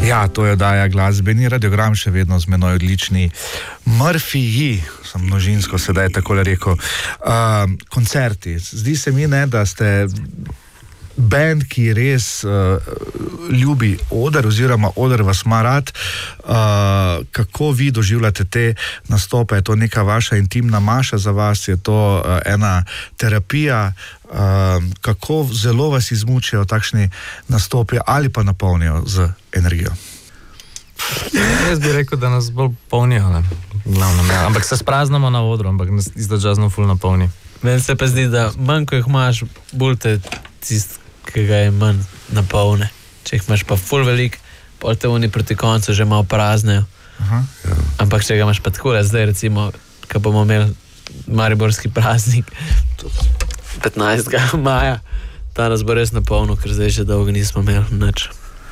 Ja, to je oddaja Glasbeni radiogram, še vedno z menoj odlični Murphyji, sem množinsko sedaj takole rekel. Koncerti. Zdi se mi, ne, da ste band, ki res ljubi oder, oziroma oder vas ima rad. Kako vi doživljate te nastope? Je to neka vaša intimna maša za vas? Je to ena terapija? Kako zelo vas izmučijo takšni nastopi ali pa napolnijo z energijo? Jaz bi rekel, da nas bolj polnijo, ne? Glavno, ja. Ampak se spraznamo na odru, ampak nas istočasno ful napolni. Meni se pa zdi, da manj, ko jih imaš, bolj te tist, ki ga je manj napolne. Če jih imaš pa ful velik, pol te oni proti koncu že malo praznejo. Aha. Ampak če ga imaš pa takole, zdaj recimo, ko bomo imeli mariborski praznik 15. maja, ta nas bo res napolnil, ker zdaj že dolgo nismo imeli nič.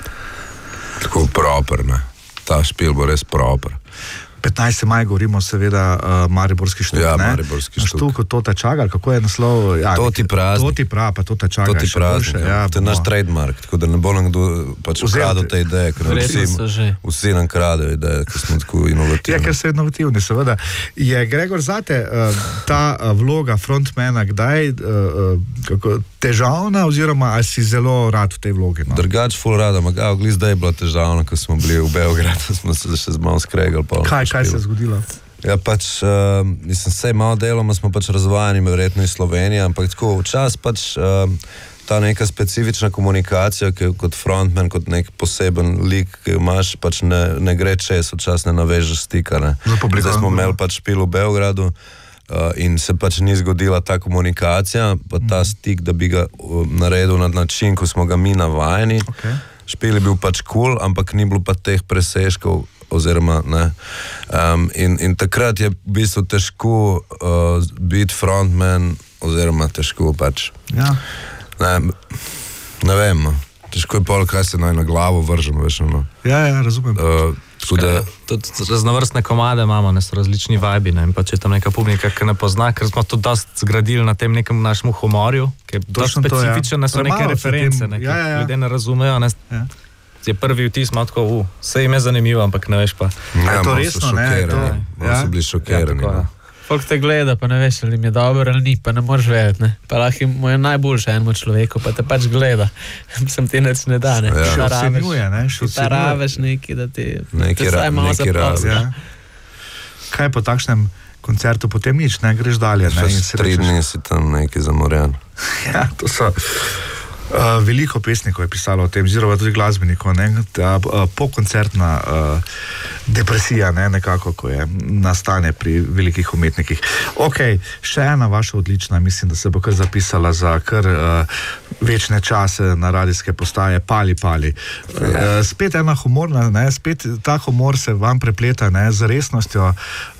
Tako proper, ne. Ta špil bo res proper. 15. maj govorimo seveda mariborski štuk, Ja, ne? mariborski štuk. Štuku Tota Čagar, kako je naslov? Ja, Toti praznik. Toti prav, pa Tota Čagar. To ti še praznik, boljše, ja. To je naš bomo- trademark, tako da ne bo nam kdo pač Vzel ukradel te. te ideje, ker nam Verjetno so že. vsi nam kradejo ideje, ker smo tako Ja, inovativni. ker so inovativni, seveda. Je, Gregor, zate ta vloga frontmana kdaj težavna, oziroma ali si zelo rad v tej vlogi? No? Drugač ful rada, glih zdaj je bila težavna, ko smo bili v Beogradu, smo se še z malo skregali. Kaj se je zgodilo? Ja, pač, mislim, sej malo deloma smo pač razvajani, verjetno iz Slovenije, ampak tako včasih pač ta neka specifična komunikacija, ki kot frontman, kot nek poseben lik, ki jo imaš, pač ne gre čez, včasih ne navežeš stika, ne. Za publiko. Zdaj smo imeli pač špil v Beogradu in se pač ni zgodila ta komunikacija, pa ta stik, da bi ga naredil na način, ko smo ga mi navajeni. Okay. Špil je bil pač cool, ampak ni bilo pa teh preseškov, oziroma ne. In takrat je v bistvu težko biti frontman, oziroma težko pač. Ja. Ne vem, no. Težko je pol, kaj se naj na glavo vržem, veš, no. Ja, razumem. Tako da, Tudi raznovrstne komade imamo, ne, so različni vibi, ne, in pa če je tam neka publika, ki ne pozna, ker smo tudi dosti zgradili na tem nekem našem humorju, ki je dosti Točno to, ja. specifičen, ne, so neke Premalo se reference, tem- ne, ki ja. ljudje ne razumejo, ne. Ja. Je prvi vtis malo tako, saj jim je zanimivo, ampak ne veš pa. je to malo so resno, ne, šokirani, to- malo ja. so bili šokirani. Ja, tako, no. Folk te gleda, pa ne veš, ali jim je dobro ali ni, pa ne moreš vedeti, ne. Pa lahko mu je najboljše enemu človeku, pa te pač gleda. Sem ti nič ne da, ne. Ja. Še ocenjuje, ne? Še ocenjuje. Taraveš neki, da ti Neki vsaj malo neki zaprosi. Ja. Kaj po takšnem koncertu potem nič, ne? Greš dalje, ne? In Čez si 3 rečeš- dni si tam neki zamorjen. Ja, to so veliko pesnikov je pisalo o tem, oziroma tudi glasbenikov, ne, ta pokoncertna depresija, ne, nekako, ko je nastane pri velikih umetnikih. Ok, še ena vaša odlična, mislim, da se bo kar zapisala za kar večne čase na radijske postaje, Pali. Spet ena humorna, ne, spet ta humor se vam prepleta, ne, z resnostjo.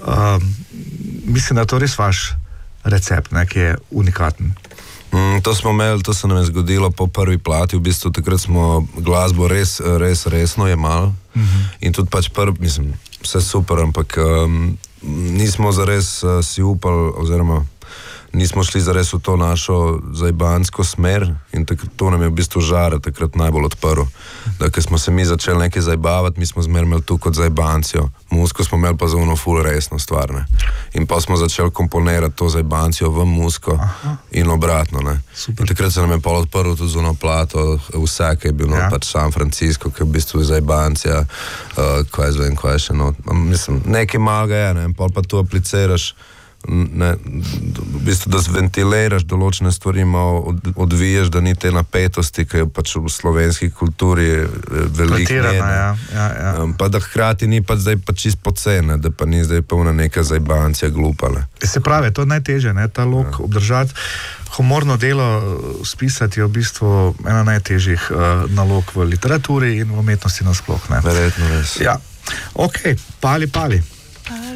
Mislim, da je to res vaš recept, ne, ki je unikaten. To smo imeli, to se nam je zgodilo po prvi plati, v bistvu takrat smo glasbo res resno jemali in tudi pač mislim, vse super, ampak nismo zares si upali, oziroma nismo šli zares v to našo zajbansko smer in to nam je v bistvu žare takrat najbolj odprl. Da, ker smo se mi začeli nekaj zajbavati, mi smo zmer imeli tu kot zajbancijo, muziko smo imeli pa za ono ful resno stvar, ne. In pa smo začeli komponirati to zajbancijo v muziko in obratno, ne. Super. In takrat se nam je pol odprl tudi z ono plato, vse, ki je bil Ja. pač San Francisco, ki je v bistvu zajbancija, kaj zvem, kaj še not. Mislim, nekaj malega je, ne, in pol pa tu apliciraš, ne, v bistvu, da zventiliraš določene stvari, malo odviješ, da ni te napetosti, ki je pač v slovenski kulturi veliko Pretirana, ja. pa da hkrati ni pa zdaj pa čist pocene, da pa ni zdaj polna neka zajbancija glupale. Se pravi, to je najtežje, ne, ta lok obdržati. Humorno delo spisati je v bistvu ena najtežjih nalog v literaturi in v umetnosti nasploh, ne. Verjetno res. Ja, ok, Pali.